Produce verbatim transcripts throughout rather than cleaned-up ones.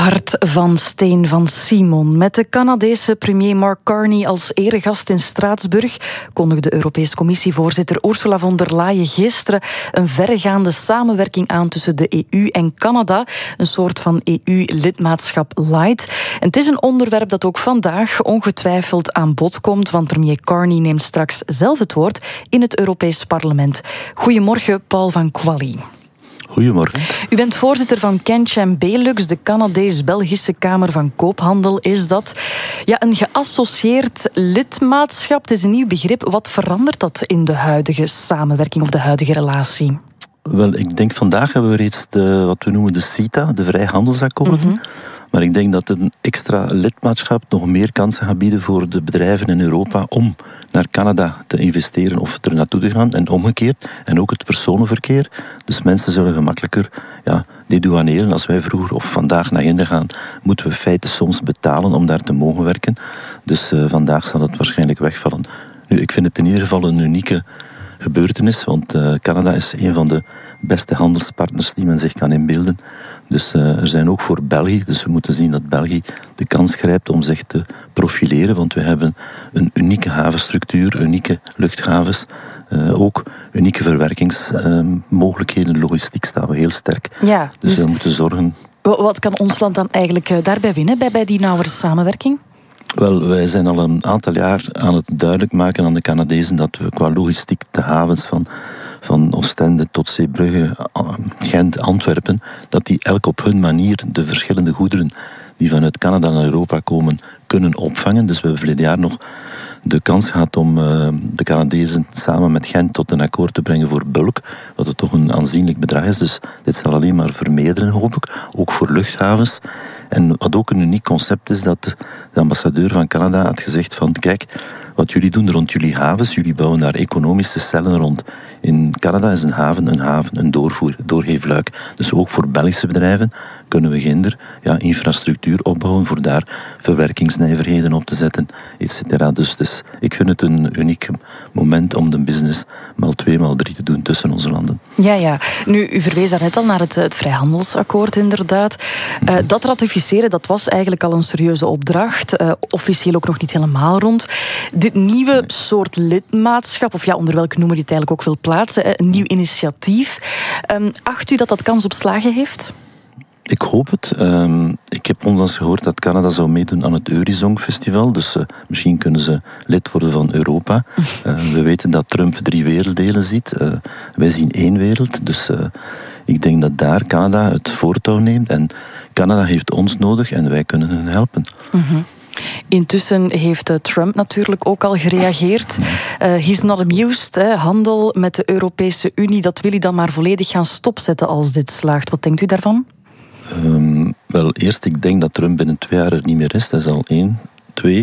Hart van steen van Simon. Met de Canadese premier Mark Carney als eregast in Straatsburg kondigde Europese Commissievoorzitter Ursula von der Leyen gisteren een verregaande samenwerking aan tussen de E U en Canada. Een soort van E U-lidmaatschap light. En het is een onderwerp dat ook vandaag ongetwijfeld aan bod komt, want premier Carney neemt straks zelf het woord in het Europees Parlement. Goedemorgen, Paul van Quali. Goedemorgen. U bent voorzitter van CanCham Belux, de Canadees-Belgische Kamer van Koophandel. Is dat ja, een geassocieerd lidmaatschap? Het is een nieuw begrip. Wat verandert dat in de huidige samenwerking of de huidige relatie? Wel, ik denk vandaag hebben we reeds de, wat we noemen de CETA, de vrijhandelsakkoorden. Mm-hmm. Maar ik denk dat een extra lidmaatschap nog meer kansen gaat bieden voor de bedrijven in Europa om naar Canada te investeren of er naartoe te gaan en omgekeerd. En ook het personenverkeer. Dus mensen zullen gemakkelijker ja, dedouaneren. Als wij vroeger of vandaag naar Ginder gaan, moeten we in feite soms betalen om daar te mogen werken. Dus uh, vandaag zal het waarschijnlijk wegvallen. Nu, ik vind het in ieder geval een unieke gebeurtenis, want uh, Canada is een van de beste handelspartners die men zich kan inbeelden. Dus uh, er zijn ook voor België, dus we moeten zien dat België de kans grijpt om zich te profileren, want we hebben een unieke havenstructuur, unieke luchthavens, uh, ook unieke verwerkingsmogelijkheden, uh, logistiek staan we heel sterk. Ja, dus, dus we moeten zorgen. Wat kan ons land dan eigenlijk uh, daarbij winnen, bij, bij die nauwere samenwerking? Wel, wij zijn al een aantal jaar aan het duidelijk maken aan de Canadezen dat we qua logistiek de havens van, van Oostende tot Zeebrugge, Gent, Antwerpen, dat die elk op hun manier de verschillende goederen die vanuit Canada naar Europa komen, kunnen opvangen. Dus we hebben verleden jaar nog de kans gehad om uh, de Canadezen samen met Gent tot een akkoord te brengen voor bulk, wat het toch een aanzienlijk bedrag is. Dus dit zal alleen maar vermeerderen, hoop ik, ook voor luchthavens. En wat ook een uniek concept is, dat de ambassadeur van Canada had gezegd van kijk, wat jullie doen rond jullie havens, jullie bouwen daar economische cellen rond. In Canada is een haven een haven, een doorvoer, doorgeefluik. Dus ook voor Belgische bedrijven kunnen we ginder ja, infrastructuur opbouwen voor daar verwerkingsnijverheden op te zetten, et cetera. Dus, dus ik vind het een uniek moment om de business maal twee, maal drie te doen tussen onze landen. Ja, ja. Nu, u verwees daarnet al naar het, het vrijhandelsakkoord, inderdaad. Uh, dat ratificeren, dat was eigenlijk al een serieuze opdracht. Uh, officieel ook nog niet helemaal rond. Dit nieuwe nee. soort lidmaatschap, of ja, onder welke noemer je het eigenlijk ook wil plaatsen, een nieuw initiatief. Um, acht u dat dat kans op slagen heeft? Ik hoop het. Um, ik heb onlangs gehoord dat Canada zou meedoen aan het Eurizon Festival. Dus uh, misschien kunnen ze lid worden van Europa. Uh, we weten dat Trump drie werelddelen ziet. Uh, wij zien één wereld. Dus uh, ik denk dat daar Canada het voortouw neemt. En Canada heeft ons nodig en wij kunnen hen helpen. Mm-hmm. Intussen heeft Trump natuurlijk ook al gereageerd. Uh, he's not amused. Hè. Handel met de Europese Unie, dat wil hij dan maar volledig gaan stopzetten als dit slaagt. Wat denkt u daarvan? Um, wel, eerst, ik denk dat Trump binnen twee jaar er niet meer is. Dat is al één. Twee.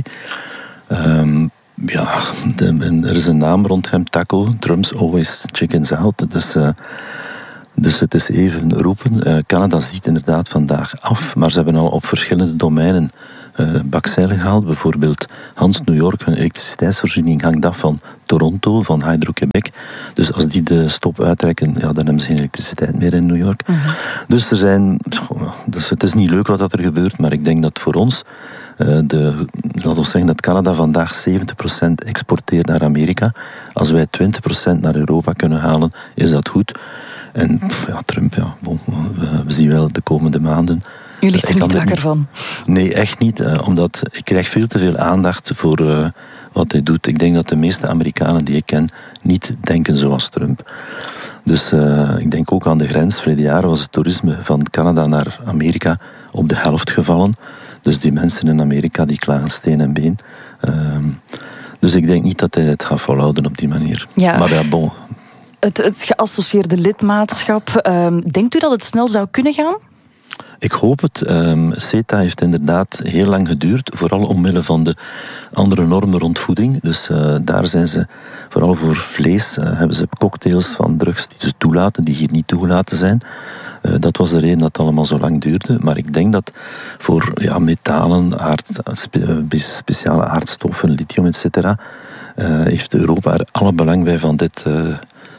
Um, ja, de, er is een naam rond hem, Taco. Trump's always chickens out. Dus, uh, dus het is even roepen. Uh, Canada ziet inderdaad vandaag af, maar ze hebben al op verschillende domeinen Uh, bakzeilen gehaald. Bijvoorbeeld Hans New York, hun elektriciteitsvoorziening hangt af van Toronto, van Hydro-Québec. Dus als die de stop uittrekken, ja, dan hebben ze geen elektriciteit meer in New York. Uh-huh. Dus er zijn... Dus het is niet leuk wat er gebeurt, maar ik denk dat voor ons uh, de, laten we zeggen dat Canada vandaag zeventig procent exporteert naar Amerika. Als wij twintig procent naar Europa kunnen halen, is dat goed. En pff, ja, Trump, ja, bon, we, we zien wel de komende maanden. U ligt er niet wakker van? Nee, echt niet. Uh, omdat ik krijg veel te veel aandacht voor uh, wat hij doet. Ik denk dat de meeste Amerikanen die ik ken niet denken zoals Trump. Dus uh, ik denk ook aan de grens. Verleden jaar was het toerisme van Canada naar Amerika op de helft gevallen. Dus die mensen in Amerika die klagen steen en been. Uh, dus ik denk niet dat hij het gaat volhouden op die manier. Ja. Maar ja, bon. Het, het geassocieerde lidmaatschap. Uh, denkt u dat het snel zou kunnen gaan? Ik hoop het. Um, CETA heeft inderdaad heel lang geduurd, vooral omwille van de andere normen rond voeding. Dus uh, daar zijn ze, vooral voor vlees, uh, hebben ze cocktails van drugs die ze toelaten, die hier niet toegelaten zijn. Uh, dat was de reden dat het allemaal zo lang duurde. Maar ik denk dat voor ja, metalen, aard, spe, speciale aardstoffen, lithium, et cetera, uh, heeft Europa er alle belang bij van dit uh,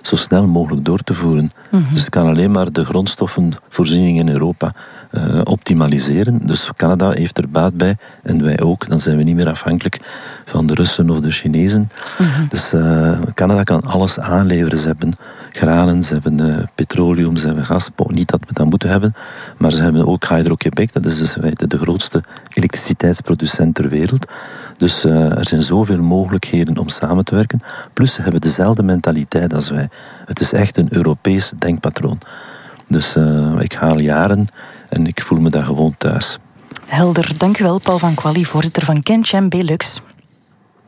zo snel mogelijk door te voeren. Mm-hmm. Dus het kan alleen maar de grondstoffenvoorziening in Europa uh, optimaliseren. Dus Canada heeft er baat bij en wij ook. Dan zijn we niet meer afhankelijk van de Russen of de Chinezen. Mm-hmm. Dus uh, Canada kan alles aanleveren. Ze hebben granen, ze hebben uh, petroleum, ze hebben gas. Niet dat we dat moeten hebben, maar ze hebben ook Hydro-Québec. Dat is dus in feite de grootste elektriciteitsproducent ter wereld. Dus uh, er zijn zoveel mogelijkheden om samen te werken. Plus ze hebben dezelfde mentaliteit als wij. Het is echt een Europees denkpatroon. Dus uh, ik ga al jaren en ik voel me daar gewoon thuis. Helder, dank u wel, Paul van Quali, voorzitter van CanCham Belux.